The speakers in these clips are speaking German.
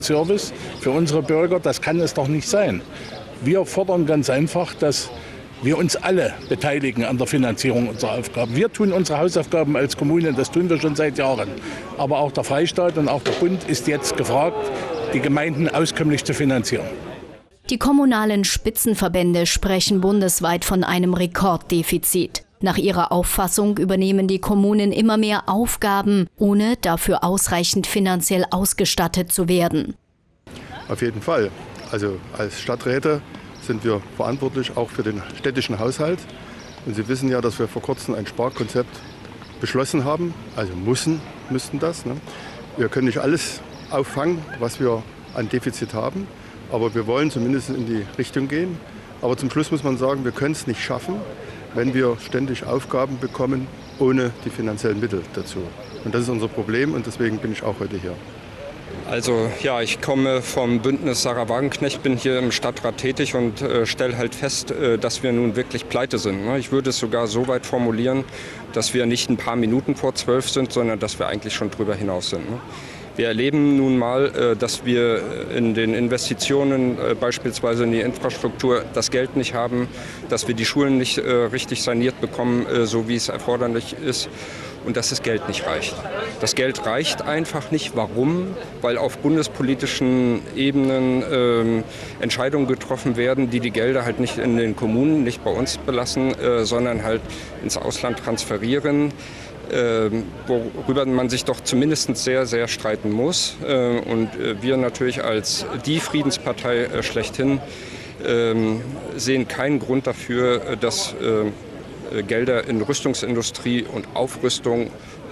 Service für unsere Bürger, das kann es doch nicht sein. Wir fordern ganz einfach, dass wir uns alle beteiligen an der Finanzierung unserer Aufgaben. Wir tun unsere Hausaufgaben als Kommunen, das tun wir schon seit Jahren. Aber auch der Freistaat und auch der Bund ist jetzt gefragt, die Gemeinden auskömmlich zu finanzieren. Die kommunalen Spitzenverbände sprechen bundesweit von einem Rekorddefizit. Nach ihrer Auffassung übernehmen die Kommunen immer mehr Aufgaben, ohne dafür ausreichend finanziell ausgestattet zu werden. Auf jeden Fall. Also als Stadträte sind wir verantwortlich auch für den städtischen Haushalt. Und Sie wissen ja, dass wir vor kurzem ein Sparkonzept beschlossen haben. Also müssten das. Ne? Wir können nicht alles auffangen, was wir an Defizit haben. Aber wir wollen zumindest in die Richtung gehen. Aber zum Schluss muss man sagen, wir können es nicht schaffen, wenn wir ständig Aufgaben bekommen, ohne die finanziellen Mittel dazu. Und das ist unser Problem und deswegen bin ich auch heute hier. Also ja, ich komme vom Bündnis Sarah Wagenknecht, bin hier im Stadtrat tätig und stelle halt fest, dass wir nun wirklich pleite sind. Ne? Ich würde es sogar so weit formulieren, dass wir nicht ein paar Minuten vor 12 sind, sondern dass wir eigentlich schon drüber hinaus sind. Ne? Wir erleben nun mal, dass wir in den Investitionen, beispielsweise in die Infrastruktur, das Geld nicht haben, dass wir die Schulen nicht richtig saniert bekommen, so wie es erforderlich ist. Und dass das Geld nicht reicht. Das Geld reicht einfach nicht. Warum? Weil auf bundespolitischen Ebenen Entscheidungen getroffen werden, die Gelder halt nicht in den Kommunen, nicht bei uns belassen, sondern halt ins Ausland transferieren. Worüber man sich doch zumindest sehr, sehr streiten muss. Und wir natürlich als die Friedenspartei schlechthin sehen keinen Grund dafür, dass Gelder in Rüstungsindustrie und Aufrüstung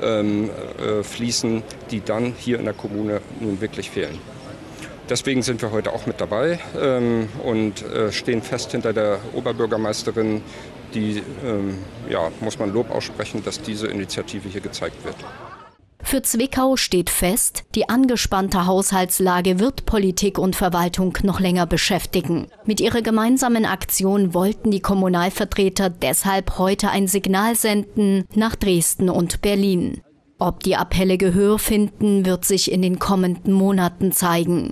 fließen, die dann hier in der Kommune nun wirklich fehlen. Deswegen sind wir heute auch mit dabei und stehen fest hinter der Oberbürgermeisterin, die, muss man Lob aussprechen, dass diese Initiative hier gezeigt wird. Für Zwickau steht fest, die angespannte Haushaltslage wird Politik und Verwaltung noch länger beschäftigen. Mit ihrer gemeinsamen Aktion wollten die Kommunalvertreter deshalb heute ein Signal senden nach Dresden und Berlin. Ob die Appelle Gehör finden, wird sich in den kommenden Monaten zeigen.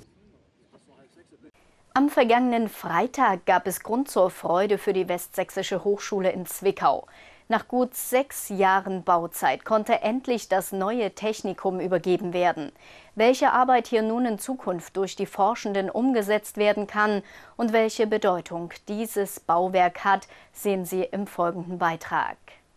Am vergangenen Freitag gab es Grund zur Freude für die Westsächsische Hochschule in Zwickau. Nach gut 6 Jahren Bauzeit konnte endlich das neue Technikum übergeben werden. Welche Arbeit hier nun in Zukunft durch die Forschenden umgesetzt werden kann und welche Bedeutung dieses Bauwerk hat, sehen Sie im folgenden Beitrag.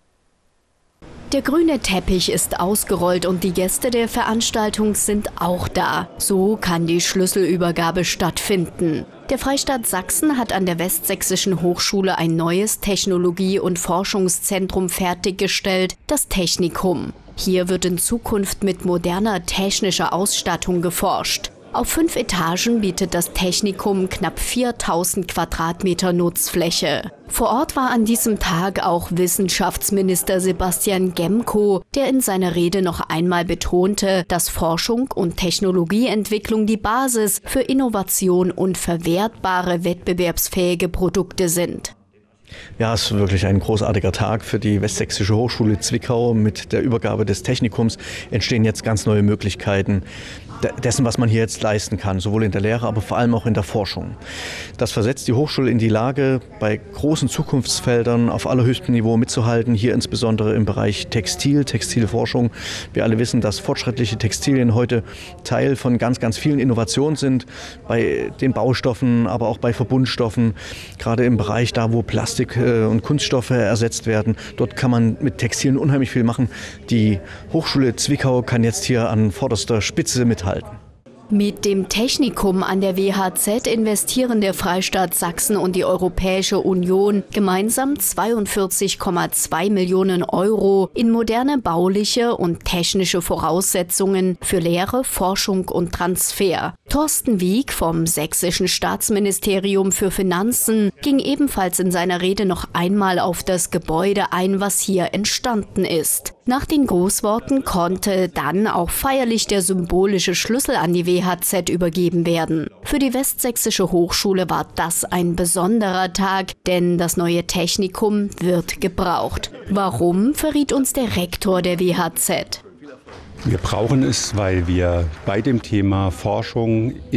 Der grüne Teppich ist ausgerollt und die Gäste der Veranstaltung sind auch da. So kann die Schlüsselübergabe stattfinden. Der Freistaat Sachsen hat an der Westsächsischen Hochschule ein neues Technologie- und Forschungszentrum fertiggestellt, das Technikum. Hier wird in Zukunft mit moderner technischer Ausstattung geforscht. Auf 5 Etagen bietet das Technikum knapp 4000 Quadratmeter Nutzfläche. Vor Ort war an diesem Tag auch Wissenschaftsminister Sebastian Gemko, der in seiner Rede noch einmal betonte, dass Forschung und Technologieentwicklung die Basis für Innovation und verwertbare, wettbewerbsfähige Produkte sind. Ja, es ist wirklich ein großartiger Tag für die Westsächsische Hochschule Zwickau. Mit der Übergabe des Technikums entstehen jetzt ganz neue Möglichkeiten dessen, was man hier jetzt leisten kann, sowohl in der Lehre, aber vor allem auch in der Forschung. Das versetzt die Hochschule in die Lage, bei großen Zukunftsfeldern auf allerhöchstem Niveau mitzuhalten, hier insbesondere im Bereich Textilforschung. Wir alle wissen, dass fortschrittliche Textilien heute Teil von ganz, ganz vielen Innovationen sind, bei den Baustoffen, aber auch bei Verbundstoffen, gerade im Bereich da, wo Plastik und Kunststoffe ersetzt werden. Dort kann man mit Textilien unheimlich viel machen. Die Hochschule Zwickau kann jetzt hier an vorderster Spitze mithalten. Mit dem Technikum an der WHZ investieren der Freistaat Sachsen und die Europäische Union gemeinsam 42,2 Millionen Euro in moderne bauliche und technische Voraussetzungen für Lehre, Forschung und Transfer. Thorsten Wieck vom Sächsischen Staatsministerium für Finanzen ging ebenfalls in seiner Rede noch einmal auf das Gebäude ein, was hier entstanden ist. Nach den Grußworten konnte dann auch feierlich der symbolische Schlüssel an die WHZ übergeben werden. Für die Westsächsische Hochschule war das ein besonderer Tag, denn das neue Technikum wird gebraucht. Warum, verriet uns der Rektor der WHZ. Wir brauchen es, weil wir bei dem Thema Forschung